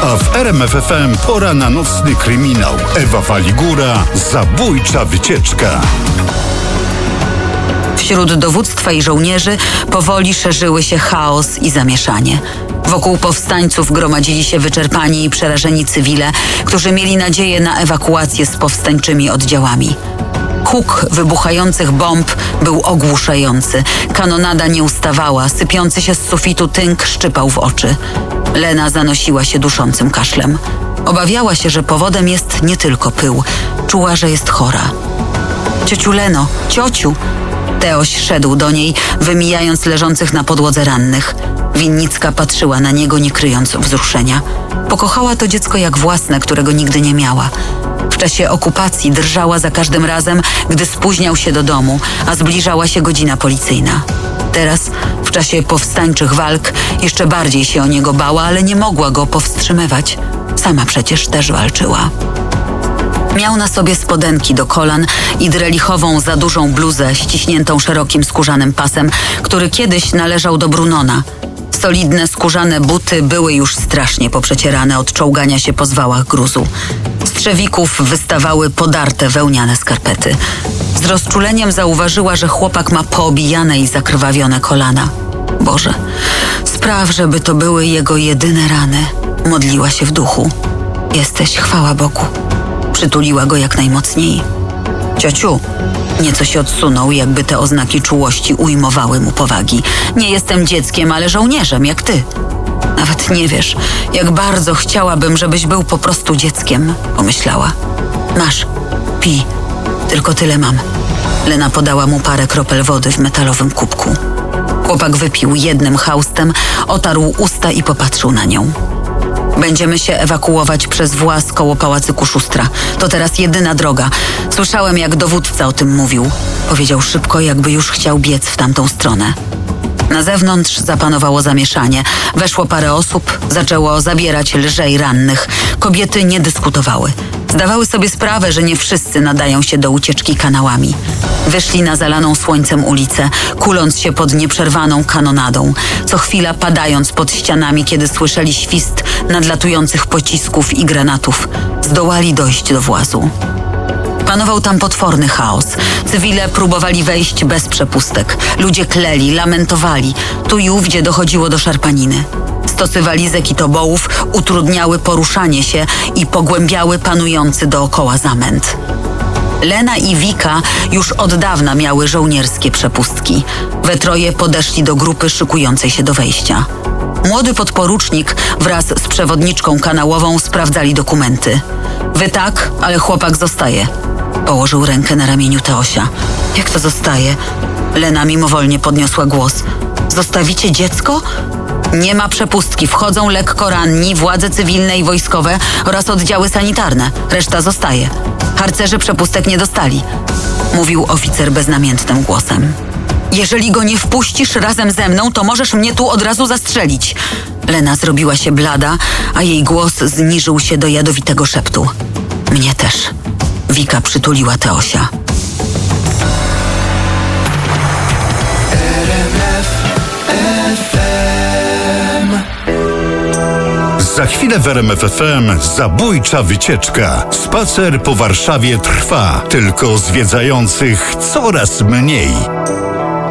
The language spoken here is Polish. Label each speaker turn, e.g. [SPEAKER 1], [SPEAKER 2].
[SPEAKER 1] A w RMF FM pora na nocny kryminał. Ewa Waligura, zabójcza wycieczka.
[SPEAKER 2] Wśród dowództwa i żołnierzy powoli szerzyły się chaos i zamieszanie. Wokół powstańców gromadzili się wyczerpani i przerażeni cywile, którzy mieli nadzieję na ewakuację z powstańczymi oddziałami. Huk wybuchających bomb był ogłuszający. Kanonada nie ustawała, sypiący się z sufitu tynk szczypał w oczy. Lena zanosiła się duszącym kaszlem. Obawiała się, że powodem jest nie tylko pył. Czuła, że jest chora. Ciociu Leno, ciociu! Teoś szedł do niej, wymijając leżących na podłodze rannych. Winnicka patrzyła na niego, nie kryjąc wzruszenia. Pokochała to dziecko jak własne, którego nigdy nie miała. W czasie okupacji drżała za każdym razem, gdy spóźniał się do domu, a zbliżała się godzina policyjna. Teraz, w czasie powstańczych walk, jeszcze bardziej się o niego bała, ale nie mogła go powstrzymywać. Sama przecież też walczyła. Miał na sobie spodenki do kolan i drelichową za dużą bluzę ściśniętą szerokim skórzanym pasem, który kiedyś należał do Brunona. Solidne skórzane buty były już strasznie poprzecierane od czołgania się po zwałach gruzu. Z trzewików wystawały podarte wełniane skarpety. Z rozczuleniem zauważyła, że chłopak ma poobijane i zakrwawione kolana. Boże, spraw, żeby to były jego jedyne rany. Modliła się w duchu. Jesteś, chwała Bogu. Przytuliła go jak najmocniej. Ciociu, nieco się odsunął, jakby te oznaki czułości ujmowały mu powagi. Nie jestem dzieckiem, ale żołnierzem, jak ty. Nawet nie wiesz, jak bardzo chciałabym, żebyś był po prostu dzieckiem, pomyślała. Masz, pij, tylko tyle mam. Lena podała mu parę kropel wody w metalowym kubku. Chłopak wypił jednym chaustem, otarł usta i popatrzył na nią. Będziemy się ewakuować przez włas koło pałacyku Szustra. To teraz jedyna droga. Słyszałem, jak dowódca o tym mówił. Powiedział szybko, jakby już chciał biec w tamtą stronę. Na zewnątrz zapanowało zamieszanie. Weszło parę osób, zaczęło zabierać lżej rannych. Kobiety nie dyskutowały. Zdawały sobie sprawę, że nie wszyscy nadają się do ucieczki kanałami. Wyszli na zalaną słońcem ulicę, kuląc się pod nieprzerwaną kanonadą, co chwila padając pod ścianami, kiedy słyszeli świst nadlatujących pocisków i granatów. Zdołali dojść do włazu. Panował tam potworny chaos. Cywile próbowali wejść bez przepustek. Ludzie kleli, lamentowali. Tu i ówdzie dochodziło do szarpaniny. Stosy walizek i tobołów utrudniały poruszanie się i pogłębiały panujący dookoła zamęt. Lena i Wika już od dawna miały żołnierskie przepustki. We troje podeszli do grupy szykującej się do wejścia. Młody podporucznik wraz z przewodniczką kanałową sprawdzali dokumenty. Wy tak, ale chłopak zostaje. Położył rękę na ramieniu Teosia. Jak to zostaje? Lena mimowolnie podniosła głos. Zostawicie dziecko? Nie ma przepustki. Wchodzą lekko ranni, władze cywilne i wojskowe oraz oddziały sanitarne. Reszta zostaje. Harcerze przepustek nie dostali. Mówił oficer beznamiętnym głosem. Jeżeli go nie wpuścisz razem ze mną, to możesz mnie tu od razu zastrzelić. Lena zrobiła się blada, a jej głos zniżył się do jadowitego szeptu. Mnie też. Wika przytuliła Teosia.
[SPEAKER 1] Za chwilę w RMF FM zabójcza wycieczka. Spacer po Warszawie trwa, tylko zwiedzających coraz mniej.